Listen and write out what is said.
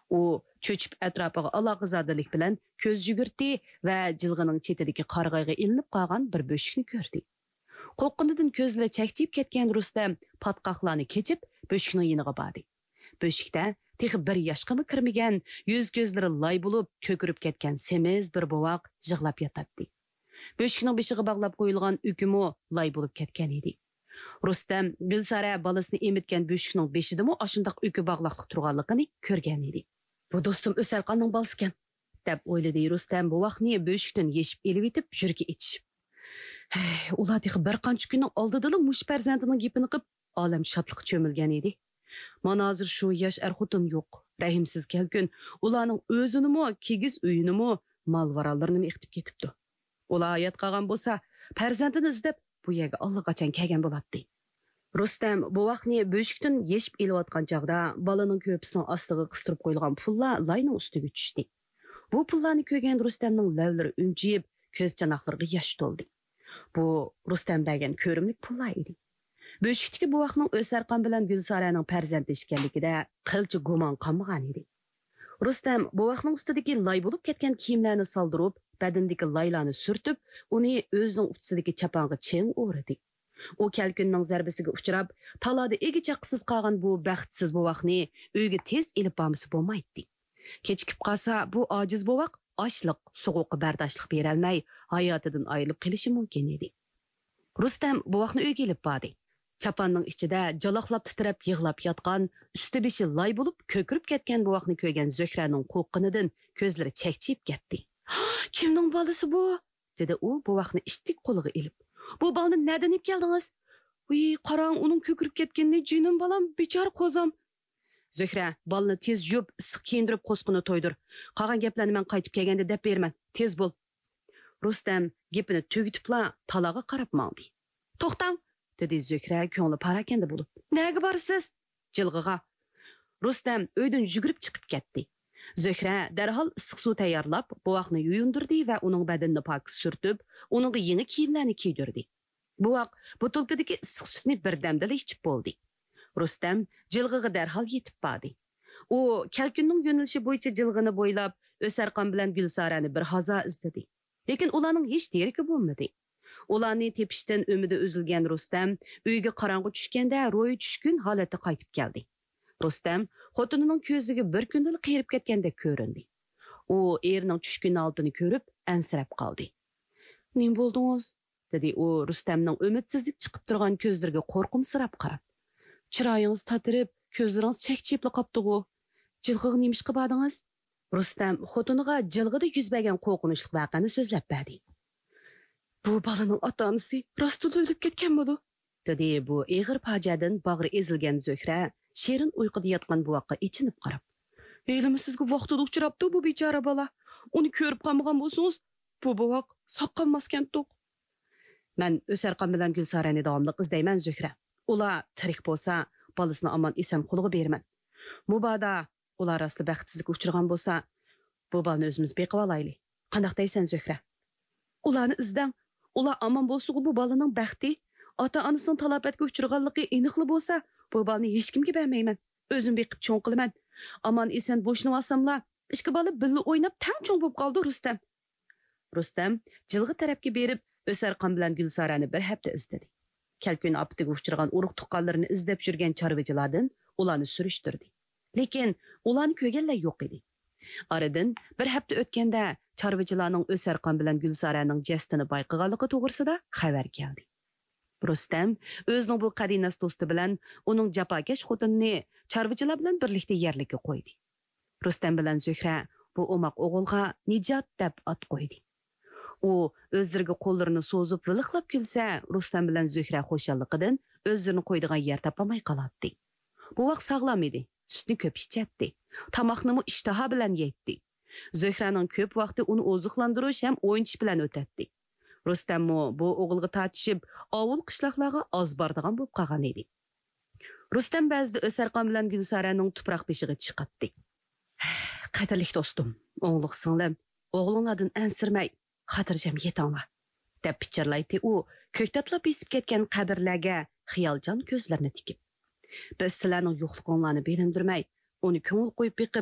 U cho'chib atrofiga aloqazodalik bilan ko'z yugurtdi va jilg'ining chetidagi qarg'ayga ilinib qolgan bir bo'shikni ko'rdi. Qo'rqqanidan ko'zlari chakchib ketgan Rustam patqoqlarni kechib bo'shikning yoniga bordi. Bo'shikda texi bir yoshga kirmagan, yuz ko'zlari loy bo'lib ko'kirib ketgan semiz bir bovoq yig'lab yotadi. Bo'shikning beshiga bog'lab qo'yilgan ukimi loy bo'lib ketgan edi. Rustam Gulsara bolasini emitgan bo'shikning beshidimi ashundoq uki bog'liqlik turganligini ko'rgan edi. Bu do'stim O'sarqonning bolasi ekan, deb o'yladi Rustam bu vaqtni bo'shikdan yeshib elib etib yuragi ichishib. Ular texi bir qancha kunning oldida mush farzandining gapini qilib olam shodliq cho'milgan edi. Mana hozir shu yosh er-xotin yo'q. Rahimsiz kelgun ularning o'zinimi, kigiz uyinimi, mol-varalarini iqtib ketibdi. Ular hayot qolgan bo'lsa, farzandini izlab bu yerga allaqachon kelgan bo'ladi. Rustam bu vaqtni bo'shikdan yeshib elayotgan chog'da balaning ko'pisining ostiga qistirib qo'yilgan pullar layning ustiga tushdi. Bu pullarni ko'rgan Rustamning lavlari unchib, ko'z chanoqlariga yosh to'ldi. Bu Rustam bergan ko'rimlik pullar edi. Bo'shikdagi bu vaqtning O'sarqon bilan Gulsaraning farzandi ekanligida qilchi gumon qolmagan edi. Rustam bu vaqtning ustidagi lay bo'lib ketgan kiyimlarni soldirib, badindagi laylarni surtib, uni o'zining ustidagi chaponga cheng o'radi. U kalkunning zarbasiga uchrab, talada egi chaqsiz qolgan bu baxtsiz bu vaqtni uyga tez elib bormasi bo'lmaydi. Kechikib qolsa, bu ojiz bu vaqt ochliq, so'g'uqqa bardoshlik bera olmay, hayotidan ayrilib qolishi mumkin edi. Rustam bu vaqtni uyga elib bordi. Chaponning ichida jaloqlab titrab yig'lab yotgan, usti beshi loy bo'lib ko'kirib ketgan bu vaqtni ko'rgan Zohraning qo'rqqanidan ko'zlari chakchib ketdi. "Kimning bolasi bu?" dedi u bu vaqtni ishtik qo'liga ilib. "Bu bolani nereden ip geldiniz?" "Uy, qarang, uning ko'kirib ketganini jinim bolam, bechora qo'zam." Zohra, bolani tez yub, issiq kiyindirib qo'sqini to'ydir. Qolgan gaplarni men qaytib kelganda deb berman. Tez bo'l. Rustam gapini tugitibla talaga qarab mangdi. "To'xtang," dedi Zohra ko'ngli parakanda bo'lib. "Nega borsiz?" "Jilg'iga." Rustam uydan yugurib chiqib ketdi. Zohra darhol issiq suv tayyorlab, bu vaqtni yuyundirdi va uning badanini pok surtib, uningga yangi kiyimlarni kiydirdi. Bu vaqt butulkadagi issiq sutni birdamda ichib bo'ldi. Rustam jilg'iga darhol yetib bordi. U kalkunning yo'nalishi bo'yicha jilg'ini bo'ylab O'sarqon bilan Gulsarani bir hazo izladi. Lekin ularning hech deriki bo'lmadi. Ularni tepishdan umidi uzilgan Rustam uyga qorong'i tushganda ro'yi tushkun holatda qaytib keldi. Rustam xotinining ko'ziga bir kundalik qiyirib ketgandek ko'rindi. U erining tushkun holatini ko'rib ansirab qoldi. "Nim bo'ldingiz?" dedi u Rustamning umidsizlik chiqib turgan ko'zlariga qo'rqimsirab qarab. "Chiroyingiz tatirib, ko'zlaringiz chakchibli qopdi-ku. Jilg'iga nima ishqa bordingiz?" Rustam xotiniga jilg'ida yuz bergan qo'rqinchli voqeani so'zlab berdi. "Bu bolaning ota-onasi rostida o'lib ketganmidi?" dedi bu eg'ir fojiadan bag'ri ezilgan Zohra shirin uyquda yotgan bu vaqqa ichinib qarab. "Elimi sizga vaqtida uchrabdi bu bechora bola. Uni ko'rib qolmagan bo'lsangiz, bu bovoq soqqanmaskan-to'q." "Men O'sarqon bilan Gulsarani davomli izlayman Zohra. Ular tirik bo'lsa, bolasini omon eson qo'liga beraman. Mubodo ular asli baxtsizlikka uchragan bo'lsa, bu bolani o'zimiz beqib olayli. Qanday deysan Zohra? Ularni izlang. Ular omon bo'lsa, bu bolaning baxti, ota-onasining talofatga uchraganligi aniqli bo'lsa, bu bolani hech kimga bermayman. O'zim beqib cho'ng qilaman. Omon eson bo'shni olsamlar, ishki bola billa o'ynab tang cho'ng bo'lib qoldi Rustam." Rustam jilg'i tarafga berib O'sarqon bilan Gulsarani bir hafta izladi. Kalkun optiga uchragan urug' tuqqanlarini izlab yurgan chorvachilardan ularni surishtirdi. Lekin ularni ko'rganlar yo'q edi. Aradan bir hafta o'tganda chorvachilarning O'sarqon bilan Gulsaraning jasadini bayqaganligi to'g'risida xabar keldi. Rustam o'zining bu qadinas do'sti bilan uning jafokash xotinini chorvachilar bilan birlikda yerlikka qo'ydi. Rustam bilan Zohra bu o'moq o'g'ilga Nijot deb ot qo'ydi. U o'zlariga qo'llarini so'zib viliqlab kelsa, Rustam bilan Zohra xo'shalligidan o'zlarini qo'ydigan yer topolmay qoladi. Bu vaqt sog'lom edi, sutni ko'p ichatdi. Tamoqni ishtaha bilan yeydi. Zohraning ko'p vaqti uni oziqlantirish ham o'yinchish bilan o'tadi. Rustam bu o'g'ilga tortishib, ovul qishloqlarga oz bordigan bo'lib qolgan edi. Rustam ba'zida O'sarqon bilan Gulsaraning tuproq beshiga chiqatdi. "Qadrli do'stim, o'g'liq singlim, o'g'linglardan ansirmay, xotirjam yetinglar," deb pichirlaydi u ko'ktatlab besib ketgan qabrlarga xiyoljon ko'zlarini tikib. "Biz sizlarning yo'qliginglarni bilindirmay, uni ko'ngil qo'yib beqib,